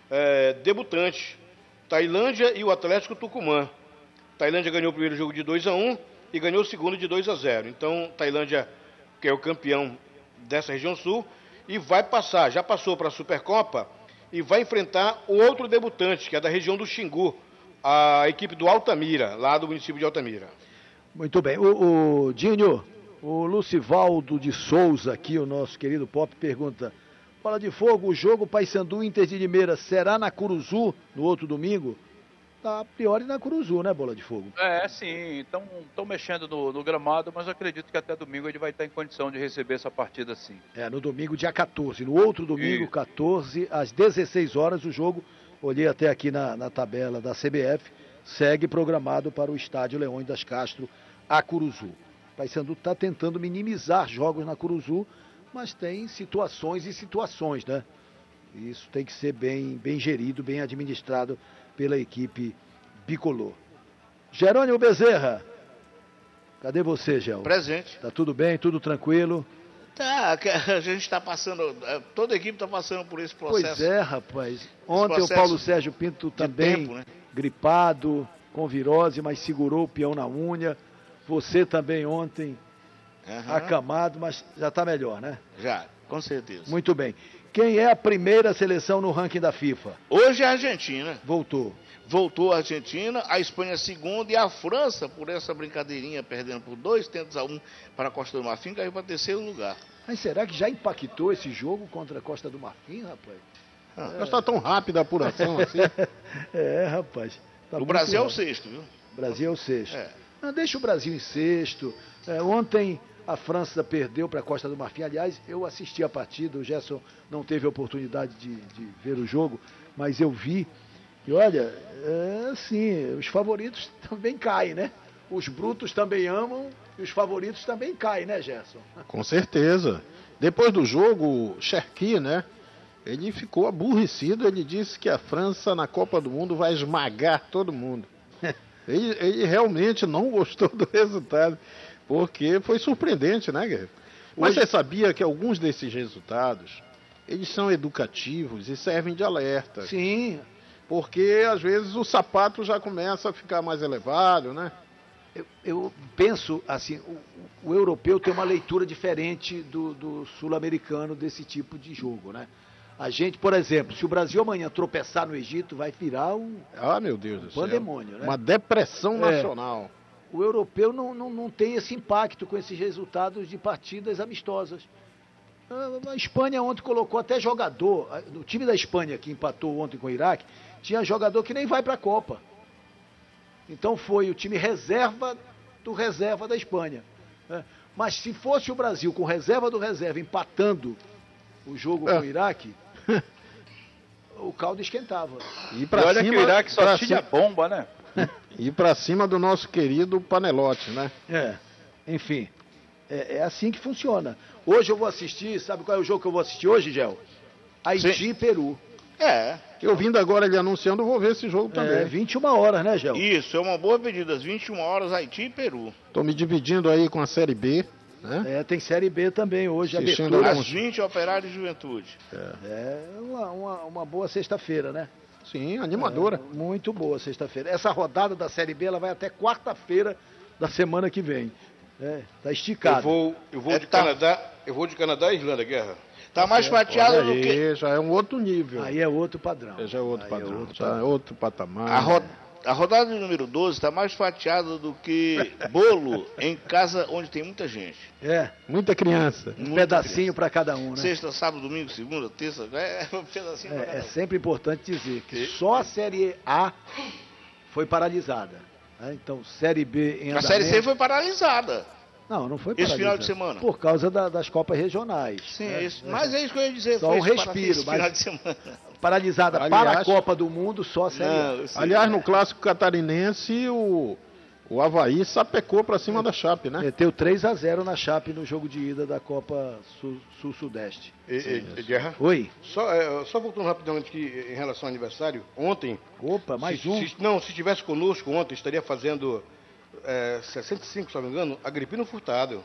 é, debutantes. Tailândia e o Atlético Tucumã. Tailândia ganhou o primeiro jogo de dois a um e ganhou o segundo de dois a zero. Então, Tailândia, que é o campeão dessa região sul, e vai passar, já passou para a Supercopa, e vai enfrentar o outro debutante, que é da região do Xingu, a equipe do Altamira, lá do município de Altamira. Muito bem. O, o Dinho, o Lucivaldo de Souza aqui, o nosso querido Pop, pergunta: Bola de Fogo, o jogo Paysandu Inter de Limeira será na Curuzu no outro domingo? Tá, a priori na Curuzu, né, Bola de Fogo? É, sim. Estão mexendo no, no gramado, mas acredito que até domingo ele vai estar em condição de receber essa partida, sim. É, no domingo, dia quatorze. No outro domingo, e... quatorze, às dezesseis horas, o jogo, olhei até aqui na, na tabela da C B F, segue programado para o estádio Leões das Castro, a Curuzu. Paysandu está tentando minimizar jogos na Curuzu, mas tem situações e situações, né? Isso tem que ser bem, bem gerido, bem administrado pela equipe bicolor. Jerônimo Bezerra, cadê você, Gel? Presente. Tá tudo bem, tudo tranquilo? Tá, a gente está passando, toda a equipe está passando por esse processo. Pois é, rapaz. Ontem o Paulo Sérgio Pinto também, tempo, né? gripado, com virose, mas segurou o peão na unha. Você também ontem, uhum. acamado, mas já está melhor, né? Já, com certeza. Muito bem. Quem é a primeira seleção no ranking da FIFA? Hoje é a Argentina. Voltou. Voltou a Argentina, a Espanha segunda e a França, por essa brincadeirinha, perdendo por dois tentos a um para a Costa do Marfim, caiu para terceiro lugar. Mas será que já impactou esse jogo contra a Costa do Marfim, rapaz? Ah, é. Não está tão rápida a apuração assim. É, rapaz. Tá o Brasil rápido. É o sexto, viu? O Brasil é o sexto. É. Não, deixa o Brasil em sexto. É, ontem a França perdeu para a Costa do Marfim. Aliás, eu assisti a partida, o Gerson não teve a oportunidade de, de ver o jogo, mas eu vi. E olha, é assim, os favoritos também caem, né? Os brutos também amam e os favoritos também caem, né, Gerson? Com certeza. Depois do jogo, o Cherki, né? Ele ficou aborrecido, ele disse que a França na Copa do Mundo vai esmagar todo mundo. Ele, ele realmente não gostou do resultado, porque foi surpreendente, né, Guerreiro? Mas Hoje... você sabia que alguns desses resultados, eles são educativos e servem de alerta. Sim. Porque, às vezes, o sapato já começa a ficar mais elevado, né? Eu, eu penso, assim, o, o europeu tem uma leitura diferente do, do sul-americano desse tipo de jogo, né? A gente, por exemplo, se o Brasil amanhã tropeçar no Egito, vai virar um... Ah, meu Deus do céu. Pandemônio, né? Uma depressão nacional. É, o europeu não, não, não tem esse impacto com esses resultados de partidas amistosas. A Espanha ontem colocou até jogador, o time da Espanha que empatou ontem com o Iraque, tinha jogador que nem vai para a Copa. Então foi o time reserva do reserva da Espanha. Né? Mas se fosse o Brasil com reserva do reserva empatando o jogo é. com o Iraque, o caldo esquentava. E, pra e olha cima, que o Iraque só tinha cima, bomba, né? E para cima do nosso querido Panelote, né? É. enfim, é, é assim que funciona. Hoje eu vou assistir, sabe qual é o jogo que eu vou assistir hoje, Gel? Haiti e Peru. É. Eu vindo agora ele anunciando, vou ver esse jogo também. É, vinte e uma horas, né, Gel? Isso, é uma boa pedida. Às vinte e uma horas, Haiti e Peru. Tô me dividindo aí com a Série B, né? É, tem Série B também hoje, Assistindo abertura. Às vinte, Operário e Juventude. É uma, uma, uma boa sexta-feira, né? Sim, animadora. É, muito boa sexta-feira. Essa rodada da Série B, ela vai até quarta-feira da semana que vem. É, tá esticado. Eu vou, eu vou É, de tá. Canadá, eu vou de Canadá e Islândia, Guerra. Tá mais fatiado Olha do aí, que... já é um outro nível. Aí é outro padrão. já é outro Aí padrão. É outro já padrão. é outro patamar. A, ro... a rodada número doze tá mais fatiada do que bolo em casa onde tem muita gente. É, Muita criança. um Muita pedacinho para cada um, né? Sexta, sábado, domingo, segunda, terça, é um pedacinho pra É, cada é um. sempre importante dizer que só a Série A foi paralisada. Né? Então, Série B em A andamento... Série C foi paralisada. Não, não foi Esse paralisada. final de semana. Por causa da- das Copas regionais. Sim, né? é isso. Mas é isso que eu ia dizer. Só foi um esse para- respiro, esse final mas- de semana. Paralisada Aliás- para a Copa do Mundo, só a Série A. Não, eu sei. Aliás, no clássico catarinense, o, o Avaí sapecou pra cima da Chape, né? Meteu três a zero na Chape no jogo de ida da Copa Sul- Sul-Sudeste. E, e, e, Guerra. Oi. Só, é, só voltando rapidamente aqui em relação ao aniversário, ontem... Opa, mais se, um. se- não, se estivesse conosco ontem, estaria fazendo é, sessenta e cinco, se não me engano, Agripino Furtado.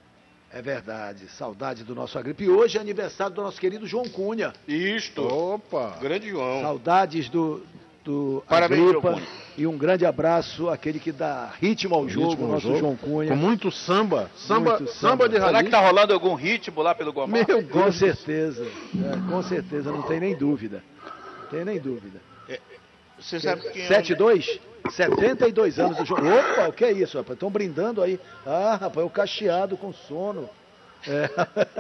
É verdade, saudade do nosso Agripe. E hoje é aniversário do nosso querido João Cunha. Isto. Opa! Grande João. Saudades do, do Parabéns, Agripa. João Cunha. E um grande abraço àquele que dá ritmo ao jogo, Ritmo ao nosso jogo. João Cunha. Com muito samba. Samba, Muito samba, samba. de Será raiz. que tá rolando algum ritmo lá pelo Gomar? Meu Com Deus. certeza, é, com certeza, não tem nem dúvida. Não tem nem dúvida. Você sabe quem é o- sete dois? setenta e dois anos do jogo. Opa, o que é isso, rapaz? Estão brindando aí. Ah, rapaz, o cacheado com sono. É.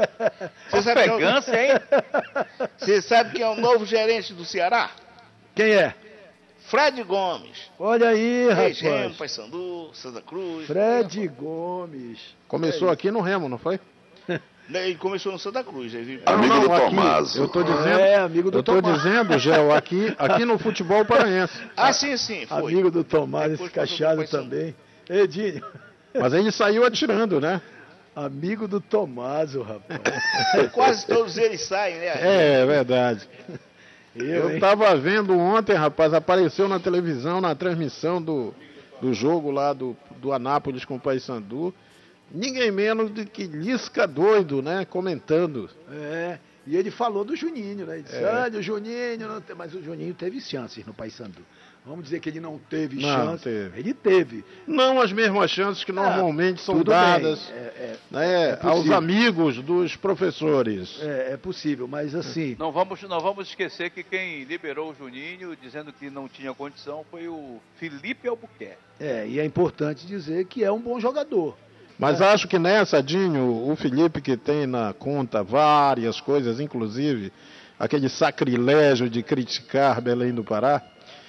Você sabe, quem é Pegância, hein? o... Você sabe quem é o novo gerente do Ceará? Quem é? Fred Gomes. Olha aí, Ex-Remo, rapaz. Paysandu, Santa Cruz. Fred Gomes. Começou aqui no Remo, não foi? Ele começou no Santa Cruz. Ele... Amigo Não, do aqui, Tommaso. Eu tô dizendo, É, amigo do eu tô Tomás. dizendo, Gel, aqui, aqui no futebol paraense. Ah, sim, sim, foi. Amigo do Tomás, esse Depois passou cacheado pro Paysandu. também. Edinho. Mas ele saiu atirando, né? Amigo do Tomaso, rapaz. Quase todos eles saem, né? É, é verdade. Eu, Eu hein? tava vendo ontem, rapaz, apareceu na televisão, na transmissão do, do jogo lá do, do Anápolis com o Paysandu. Ninguém menos do que Lisca doido, né? Comentando. É, e ele falou do Juninho, né? Ele disse, É. olha, o Juninho, não tem... mas o Juninho teve chances no Paysandu. Vamos dizer que ele não teve Não, chance. teve. Ele teve. Não as mesmas chances que normalmente são Tudo dadas bem, é, né, é possível. aos amigos dos professores. é, é possível, mas assim, Não vamos, não vamos esquecer que quem liberou o Juninho, dizendo que não tinha condição, foi o Felipe Albuquerque. é, e é importante dizer que é um bom jogador. Mas acho que nessa, Dinho, o Felipe que tem na conta várias coisas, inclusive aquele sacrilégio de criticar Belém do Pará,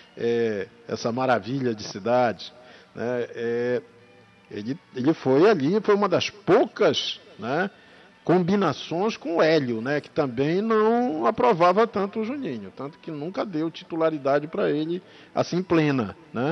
é, essa maravilha de cidade, né, é, ele, ele foi ali, foi uma das poucas, né, combinações com o Hélio, né, que também não aprovava tanto o Juninho, tanto que nunca deu titularidade para ele assim plena, né?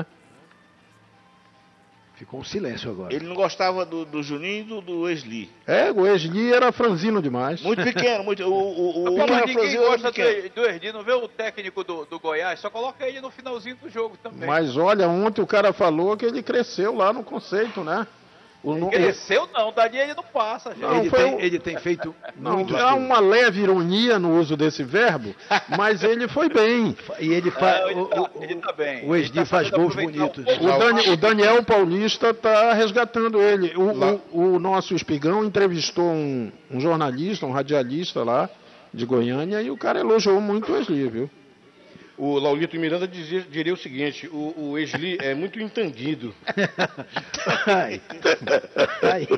Ficou um silêncio agora. Ele não gostava do, do Juninho e do, do Esli. É, o Esli era franzino demais. Muito pequeno, muito. O, o, o Pô, um mas era ninguém franzino, o outro gosta pequeno. do, do Erdi, não vê o técnico do, do Goiás, só coloca ele no finalzinho do jogo também. Mas olha, ontem o cara falou que ele cresceu lá no conceito, né? O, no- Cresceu não, dali ele não passa, gente. Não, ele, foi tem, um- ele tem feito não, muito há bem. uma leve ironia no uso desse verbo, mas ele foi bem. E ele faz. Não, ele o, tá- o- ele tá bem. o Ele Esdi tá faz sabendo gols aproveitar bonitos. um pouco. O, Dani- o Daniel Paulista está resgatando ele. O, o- o nosso Espigão entrevistou um, um jornalista, um radialista lá de Goiânia, e o cara elogiou muito o Esli, viu? O Laulito Miranda dizia, diria o seguinte, o, o Esli é muito entanguido. Ai. Ai.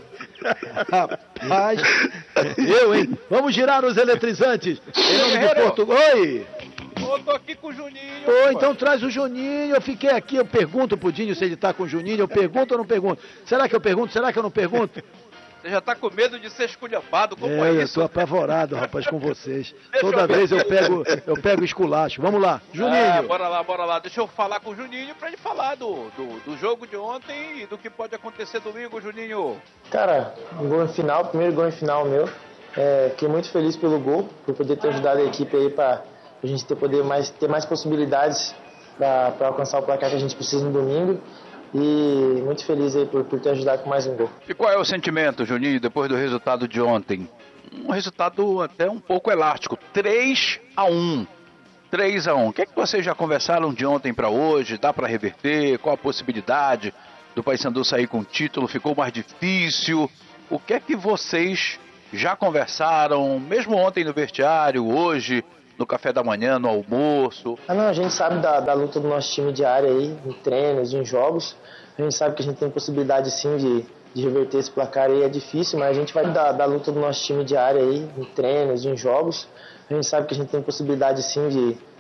Rapaz, eu, hein? Vamos girar os eletrizantes. Em nome de Guerreiro. Portugal. Oi! Ô, tô aqui com o Juninho. Ô, pô. então traz o Juninho. Eu fiquei aqui, eu pergunto pro Dinho se ele tá com o Juninho. Eu pergunto ou não pergunto? Será que eu pergunto? Será que eu não pergunto? Você já tá com medo de ser esculhambado, como é, é eu isso? tô apavorado, rapaz, com vocês. Deixa Toda eu ver. vez eu pego, eu pego esculacho. Vamos lá, Juninho. Ah, bora lá, bora lá. Deixa eu falar com o Juninho pra ele falar do, do, do jogo de ontem e do que pode acontecer domingo, Juninho. Cara, um gol em final, primeiro gol em final meu. É, fiquei muito feliz pelo gol, por poder ter ajudado a equipe aí pra a gente ter, poder mais, ter mais possibilidades para alcançar o placar que a gente precisa no domingo. E muito feliz aí por, por ter ajudado com mais um gol. E qual é o sentimento, Juninho, depois do resultado de ontem? Um resultado até um pouco elástico, três a um. três a um. O que é que vocês já conversaram de ontem para hoje? Dá para reverter? Qual a possibilidade do Paysandu sair com o título? Ficou mais difícil? O que é que vocês já conversaram, mesmo ontem no vestiário, hoje, no café da manhã, no almoço? Ah, não, a gente sabe da, da luta do nosso time diária aí, em treinos, em jogos. A gente sabe que a gente tem possibilidade sim de, de reverter esse placar aí, é difícil, mas a gente vai da, da luta do nosso time diária aí, em treinos, em jogos. A gente sabe que a gente tem possibilidade sim de,